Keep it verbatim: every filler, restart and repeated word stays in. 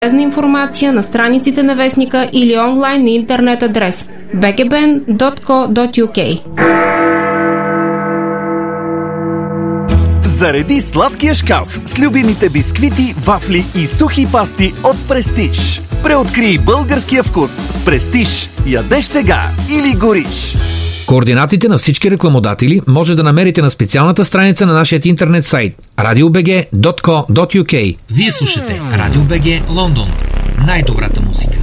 полезна информация на страниците на вестника или онлайн на интернет адрес би джи би ен точка ко точка ю кей. Зареди сладкия шкаф с любимите бисквити, вафли и сухи пасти от Престиж. Преоткрий българския вкус с Престиж. Ядеш сега или гориш. Координатите на всички рекламодатели може да намерите на специалната страница на нашия интернет сайт радио би джи точка ко точка ю кей. Вие слушате Радио БГ Лондон. Най-добрата музика.